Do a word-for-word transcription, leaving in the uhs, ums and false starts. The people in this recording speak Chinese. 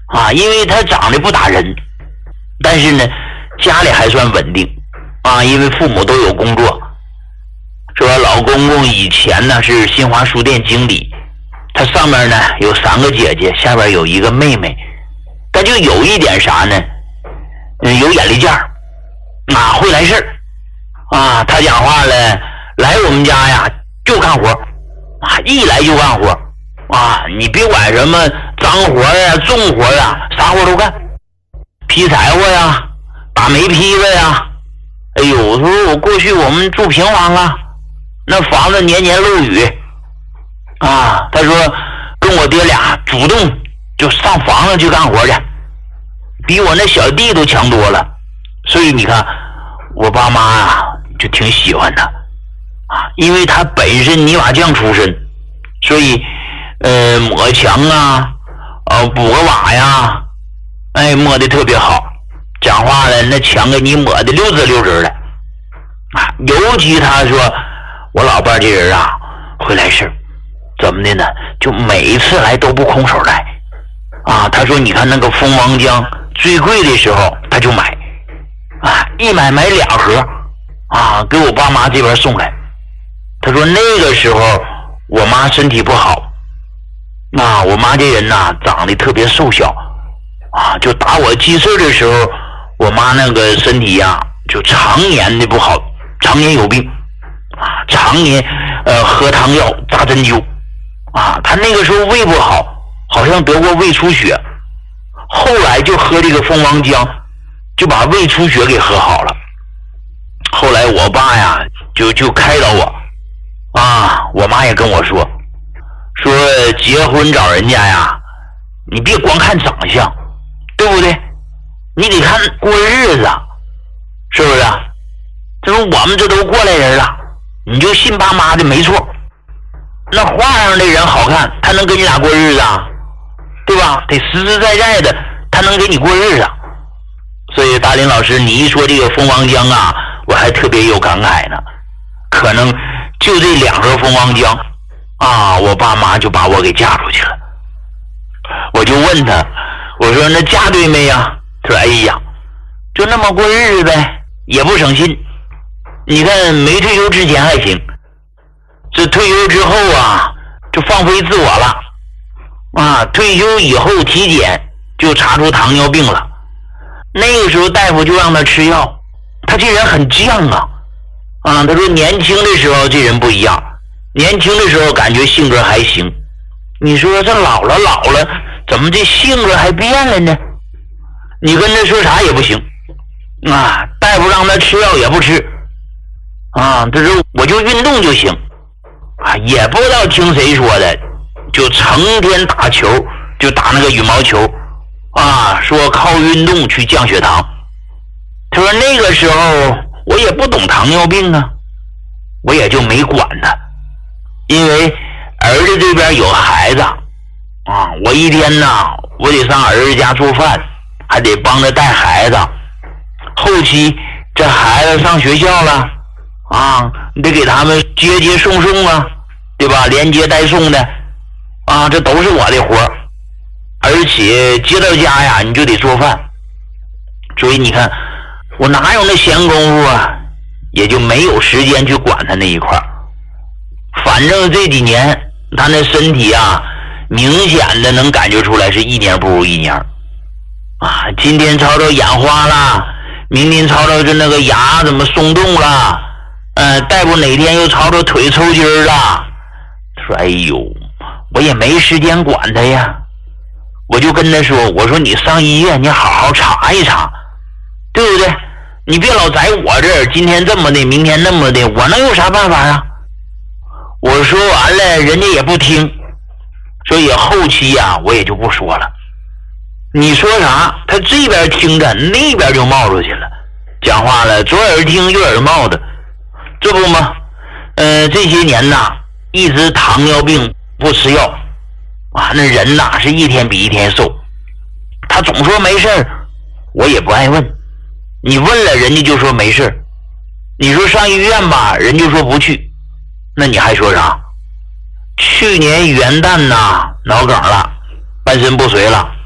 啊，因为他长得不打人，但是呢家里还算稳定啊，因为父母都有工作。说老公公以前呢是新华书店经理，他上面呢有三个姐姐，下边有一个妹妹，他就有一点啥呢，嗯，有眼力劲儿啊，会来事儿啊。他讲话了，来我们家呀就干活啊，一来就干活啊，你别管什么脏活呀、重活呀，啥活都干，劈柴火呀、打煤坯子呀。哎呦，我说我过去我们住平房啊，那房子年年漏雨啊，他说跟我爹俩主动就上房子去干活去，比我那小弟都强多了。所以你看我爸妈啊就挺喜欢他啊，因为他本身泥瓦匠出身，所以呃抹墙啊呃补个瓦呀，哎抹得特别好，讲话了那墙给你抹得溜直溜直的啊。尤其他说我老伴这人啊会来事儿，怎么的呢，就每一次来都不空手来啊。他说你看那个蜂王浆最贵的时候他就买啊，一买买两盒啊，给我爸妈这边送来。他说那个时候我妈身体不好啊，我妈这人呐长得特别瘦小啊，就打我记事的时候我妈那个身体呀、啊、就常年的不好，常年有病啊，常年呃喝汤药扎针灸啊。她那个时候胃不好，好像得过胃出血，后来就喝这个蜂王浆就把胃出血给喝好了。后来我爸呀就就开导我啊，我妈也跟我说说结婚找人家呀，你别光看长相，对不对？你得看过日子，是不是？这说我们这都过来人了，你就信爸妈的没错。那画上的人好看，他能跟你俩过日子啊？对吧？得实实在在的，他能给你过日子。所以大林老师，你一说这个蜂王浆啊，我还特别有感慨呢。可能就这两盒蜂王浆啊，我爸妈就把我给嫁出去了。我就问他，我说那嫁对没呀？他说哎呀，就那么过日子呗，也不省心。你看没退休之前还行，这退休之后啊就放飞自我了啊，退休以后体检就查出糖尿病了。那个时候大夫就让他吃药，他这人很犟啊啊，他说年轻的时候这人不一样，年轻的时候感觉性格还行，你说这老了老了怎么这性格还变了呢？你跟他说啥也不行啊，大夫让他吃药也不吃啊，他说我就运动就行啊，也不知道听谁说的，就成天打球，就打那个羽毛球啊，说靠运动去降血糖。他说那个时候我也不懂糖尿病啊，我也就没管他，因为儿子这边有孩子啊，我一天呢我得上儿子家做饭，还得帮着带孩子，后期这孩子上学校了啊，你得给他们接接送送啊，对吧？连接带送的啊，这都是我的活，而且接到家呀你就得做饭，所以你看我哪有那闲工夫啊，也就没有时间去管他那一块。反正这几年他那身体啊明显的能感觉出来是一年不如一年啊，今天吵吵眼花了，明天吵吵就那个牙怎么松动了，呃，大夫哪天又吵吵腿抽筋了。他说哎呦我也没时间管他呀，我就跟他说，我说你上医院你好好查一查，对不对？你别老在我这儿，今天这么的明天那么的，我能有啥办法啊？我说完了人家也不听，所以后期呀、啊、我也就不说了，你说啥他这边听着那边就冒出去了，讲话了左耳听右耳冒的，这不吗？呃这些年呐一直糖尿病不吃药啊，那人呐是一天比一天瘦，他总说没事儿，我也不爱问，你问了人家就说没事，你说上医院吧人就说不去，那你还说啥？去年元旦呐脑梗了，半身不遂了